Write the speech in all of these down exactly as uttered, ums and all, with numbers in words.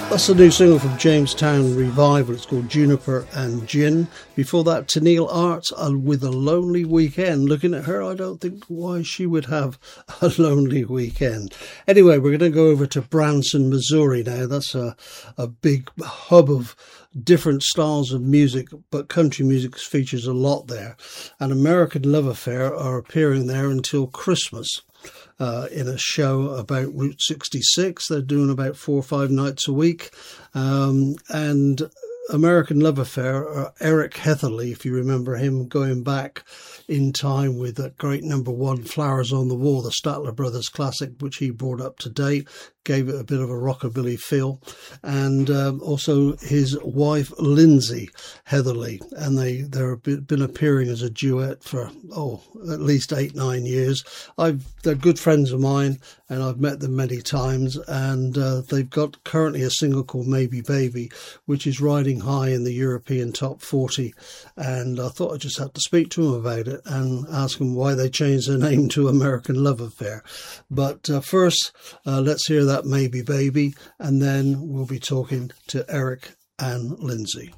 That's a new single from Jamestown Revival. It's called Juniper and Gin. Before that, Tennille Arts uh, with A Lonely Weekend. Looking at her, I don't think why she would have a lonely weekend. Anyway, we're going to go over to Branson, Missouri now. That's a, a big hub of different styles of music, but country music features a lot there. And American Love Affair are appearing there until Christmas. Uh, in a show about Route sixty-six. They're doing about four or five nights a week. Um, and American Love Affair, uh, Eric Heatherly, if you remember him going back in time with that great number one, Flowers on the Wall, the Statler Brothers classic, which he brought up to date, gave it a bit of a rockabilly feel. And um, also his wife, Lindsay Heatherly, and they, they've been appearing as a duet for, oh, at least eight, nine years. I've, they're good friends of mine, and I've met them many times, and uh, they've got currently a single called Maybe Baby, which is riding high in the European top forty, and I thought I just had to speak to them about it and ask them why they changed their name to American Love Affair. But uh, first, uh, let's hear that Maybe Baby, and then we'll be talking to Eric and Lindsay.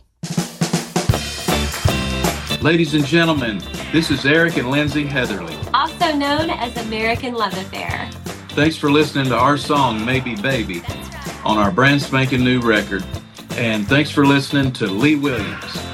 Ladies and gentlemen, this is Eric and Lindsay Heatherly, also known as American Love Affair. Thanks for listening to our song, Maybe Baby, on our brand spanking new record. And thanks for listening to Lee Williams.